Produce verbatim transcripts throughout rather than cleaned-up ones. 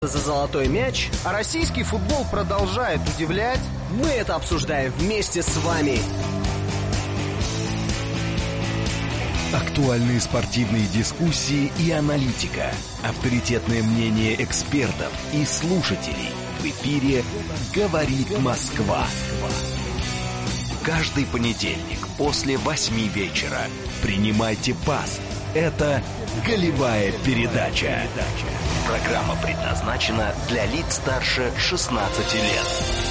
За золотой мяч, а российский футбол продолжает удивлять. Мы это обсуждаем вместе с вами. Актуальные спортивные дискуссии и аналитика. Авторитетное мнение экспертов и слушателей. В эфире «Говорит Москва». Каждый понедельник после восьми вечера. Принимайте пас. Это «Голевая передача». Программа предназначена для лиц старше шестнадцати лет.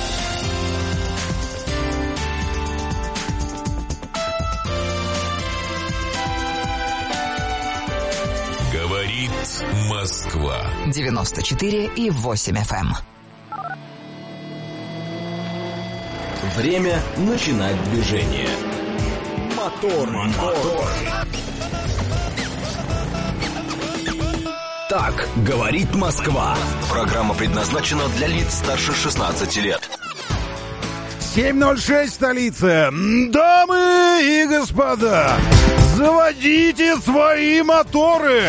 Говорит Москва. девяносто четыре и восемь эф эм. Время начинать движение. Мотор, мотор. Так говорит Москва. Программа предназначена для лиц старше шестнадцати лет. семь ноль шесть, столица. Дамы и господа, заводите свои моторы.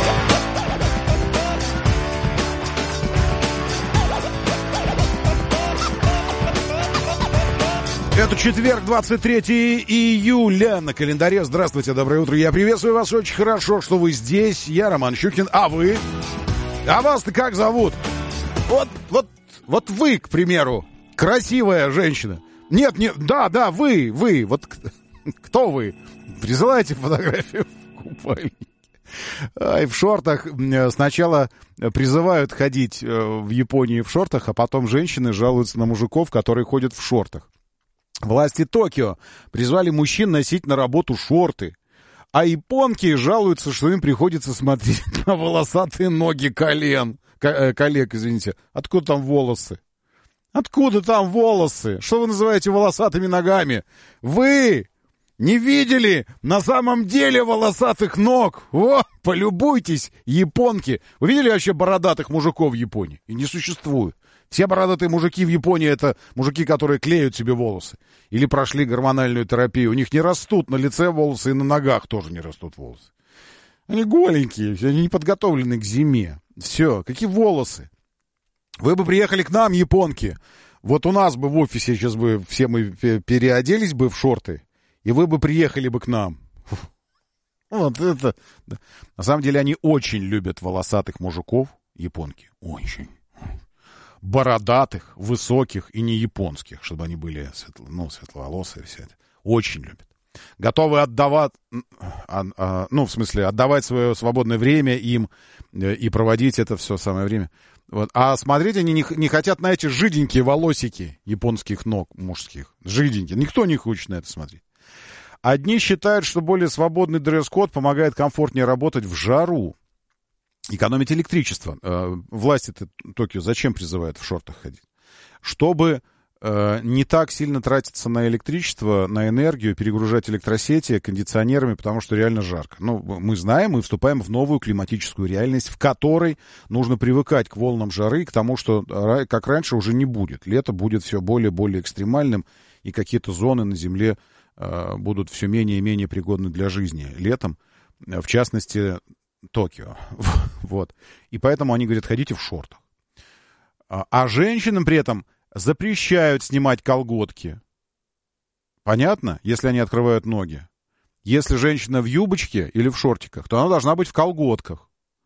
Это четверг, двадцать третьего июля на календаре. Здравствуйте, доброе утро. Я приветствую вас. Очень хорошо, что вы здесь. Я Роман Щукин. А вы? А вас-то как зовут? Вот, вот, вот вы, к примеру, красивая женщина. Нет, нет, да, да, вы, вы. Вот кто вы? Присылайте фотографию в купальнике. И в шортах. Сначала призывают ходить в Японии в шортах, а потом женщины жалуются на мужиков, которые ходят в шортах. Власти Токио призвали мужчин носить на работу шорты, а японки жалуются, что им приходится смотреть на волосатые ноги колен, к- коллег, извините. Откуда там волосы? Откуда там волосы? Что вы называете волосатыми ногами? Вы не видели на самом деле волосатых ног? О, полюбуйтесь, японки. Вы видели вообще бородатых мужиков в Японии? И не существует. Все бородатые мужики в Японии — это мужики, которые клеют себе волосы. Или прошли гормональную терапию. У них не растут на лице волосы, и на ногах тоже не растут волосы. Они голенькие, они не подготовлены к зиме. Все, какие волосы? Вы бы приехали к нам, японки. Вот у нас бы в офисе сейчас бы все мы переоделись бы в шорты, и вы бы приехали бы к нам. Вот это. На самом деле они очень любят волосатых мужиков, японки. Очень. Бородатых, высоких и не японских, чтобы они были светло, ну, светловолосые, все это. Очень любят. Готовы отдавать, а, а, ну, в смысле, отдавать свое свободное время им и проводить это все самое время. Вот. А смотреть они не, не хотят на эти жиденькие волосики японских ног мужских. Жиденькие. Никто не хочет на это смотреть. Одни считают, что более свободный дресс-код помогает комфортнее работать в жару. Экономить электричество. Э, власти-то Токио зачем призывают в шортах ходить? Чтобы э, не так сильно тратиться на электричество, на энергию, перегружать электросети кондиционерами, потому что реально жарко. Ну, мы знаем, мы вступаем в новую климатическую реальность, в которой нужно привыкать к волнам жары, к тому, что как раньше уже не будет. Лето будет все более и более экстремальным, и какие-то зоны на Земле э, будут все менее и менее пригодны для жизни летом. В частности, Токио. Вот. И поэтому они говорят, ходите в шортах. А, а женщинам при этом запрещают снимать колготки. Понятно? Если они открывают ноги. Если женщина в юбочке или в шортиках, то она должна быть в колготках.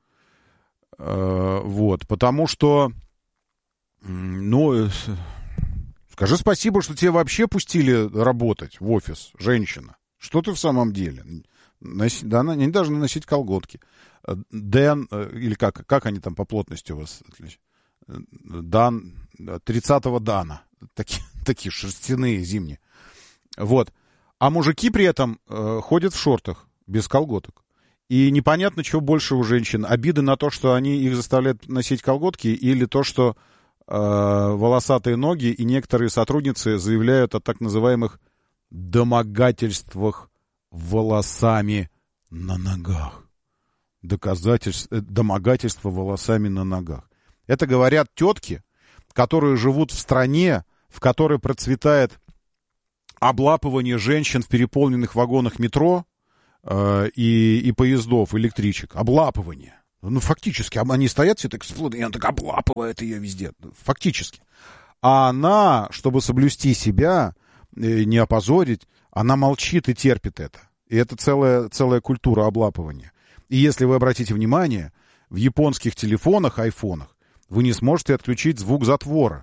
Э, вот. Потому что, ну, скажи спасибо, что тебя вообще пустили работать в офис, женщина. Что ты в самом деле? Носи, да, они должны носить колготки. Дэн, или как, как они там по плотности у вас? Дан, тридцатого дана. Такие, такие шерстяные, зимние. Вот. А мужики при этом э, ходят в шортах, без колготок. И непонятно, чего больше у женщин. Обиды на то, что они их заставляют носить колготки, или то, что э, волосатые ноги, и некоторые сотрудницы заявляют о так называемых домогательствах волосами на ногах. Доказательств, домогательство волосами на ногах. Это говорят тетки, которые живут в стране, в которой процветает облапывание женщин в переполненных вагонах метро э, и, и поездов, электричек. Облапывание. Ну, фактически, они стоят все так эксплуатируют, и она так облапывает ее везде. Фактически. А она, чтобы соблюсти себя, не опозорить, она молчит и терпит это. И это целая, целая культура облапывания. И если вы обратите внимание, в японских телефонах, айфонах, вы не сможете отключить звук затвора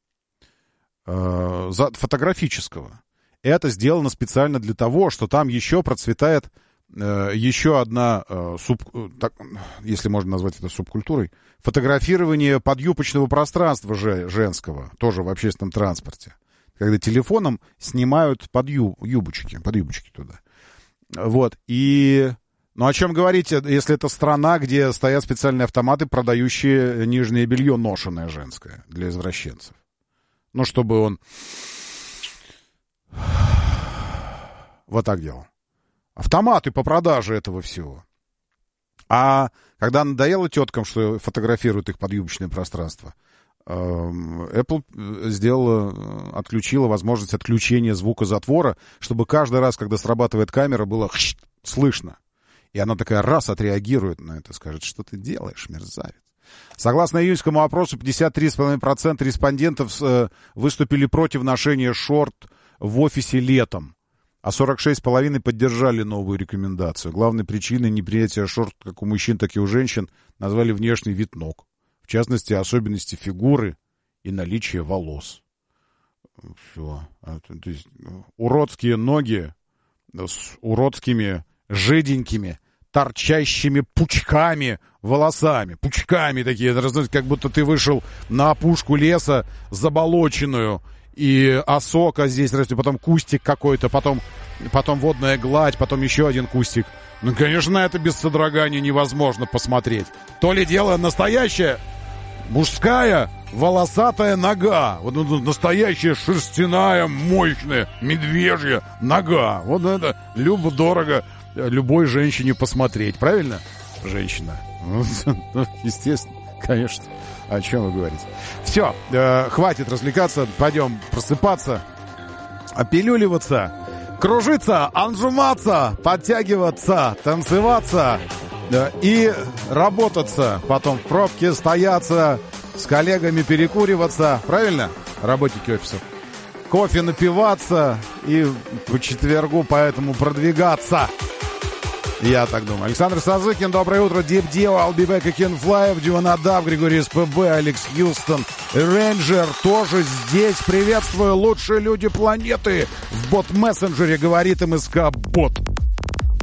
э, фотографического. Это сделано специально для того, что там еще процветает э, еще одна, э, суб, так, если можно назвать это субкультурой, фотографирование подюбочного пространства же, женского, тоже в общественном транспорте. Когда телефоном снимают подъю, юбочки, подъюбочки туда. Вот, и... Ну, о чем говорить, если это страна, где стоят специальные автоматы, продающие нижнее белье ношеное женское для извращенцев. Ну, чтобы он вот так делал. Автоматы по продаже этого всего. А когда надоело теткам, что фотографируют их подъюбочное пространство, Apple сделала, отключила возможность отключения звукозатвора, чтобы каждый раз, когда срабатывает камера, было слышно. И она такая раз отреагирует на это, скажет, что ты делаешь, мерзавец. Согласно июньскому опросу, пятьдесят три целых пять десятых процента респондентов выступили против ношения шорт в офисе летом, а сорок шесть целых пять десятых процента поддержали новую рекомендацию. Главной причиной неприятия шорт как у мужчин, так и у женщин назвали внешний вид ног. В частности, особенности фигуры и наличие волос. Все. То есть, уродские ноги с уродскими, жиденькими, торчащими пучками волосами. Пучками такие, как будто ты вышел на опушку леса заболоченную, и осока здесь растет, потом кустик какой-то, потом, потом водная гладь, потом еще один кустик. Ну, конечно, на это без содрогания невозможно посмотреть. То ли дело настоящая мужская волосатая нога. Вот настоящая шерстяная, мощная, медвежья нога. Вот это любо-дорого любой женщине посмотреть. Правильно, женщина? Ну, естественно, конечно. О чем вы говорите? Все, э, хватит развлекаться. Пойдем просыпаться, опилюливаться, кружиться, анжуматься, подтягиваться, танцеваться э, и работаться. Потом в пробке стояться, с коллегами перекуриваться. Правильно? Работники офисов. Кофе напиваться и по четвергу поэтому продвигаться. Я так думаю. Александр Сазыкин, доброе утро. Deep Dio, I'll be back, I can fly, Диванадав, Григорий СПБ, Алекс Хьюстон, Рейнджер тоже здесь. Приветствую, лучшие люди планеты. В бот-мессенджере говорит МСК-бот.